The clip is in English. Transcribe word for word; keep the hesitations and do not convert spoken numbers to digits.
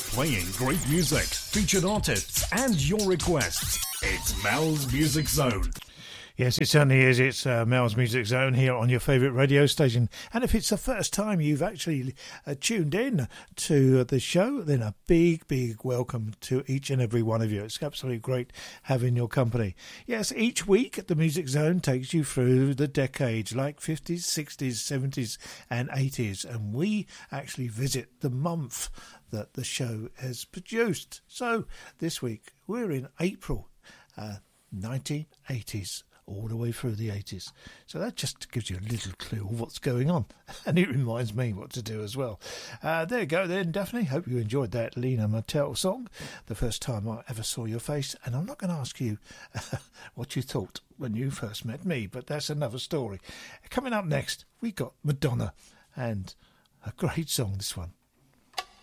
Playing great music, featured artists, and your requests. It's Mel's Music Zone. Yes, it certainly is. It's uh, Mel's Music Zone here on your favourite radio station. And if it's the first time you've actually uh, tuned in to the show, then a big, big welcome to each and every one of you. It's absolutely great having your company. Yes, each week the Music Zone takes you through the decades, like fifties, sixties, seventies and eighties. And we actually visit the month that the show has produced. So this week we're in April uh, nineteen eighties. All the way through the eighties. So that just gives you a little clue of what's going on. And it reminds me what to do as well. Uh, there you go then, Daphne. Hope you enjoyed that Lena Martell song, the first time I ever saw your face. And I'm not going to ask you uh, what you thought when you first met me, but that's another story. Coming up next, we got Madonna and a great song, this one.